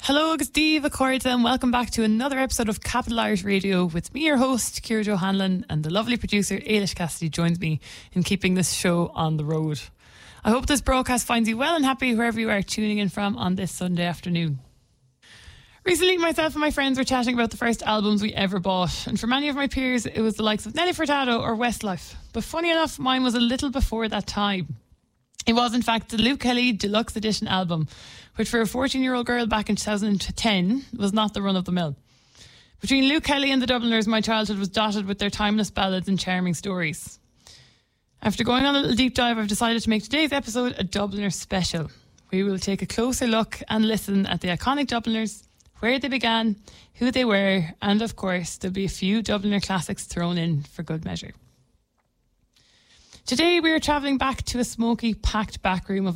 Hello, it's Steve Accords and welcome back to another episode of Capital Irish Radio with me, your host, Ciara Jo Hanlon, and the lovely producer, Ailish Cassidy, joins me in keeping this show on the road. I hope this broadcast finds you well and happy wherever you are tuning in from on this Sunday afternoon. Recently, myself and my friends were chatting about the first albums we ever bought, and for many of my peers, it was the likes of Nelly Furtado or Westlife. But funny enough, mine was a little before that time. It was, in fact, the Luke Kelly Deluxe Edition album, which for a 14-year-old girl back in 2010 was not the run of the mill. Between Luke Kelly and the Dubliners, my childhood was dotted with their timeless ballads and charming stories. After going on a little deep dive, I've decided to make today's episode a Dubliner special. We will take a closer look and listen at the iconic Dubliners, where they began, who they were, and of course, there'll be a few Dubliner classics thrown in for good measure. Today we are travelling back to a smoky, packed back room of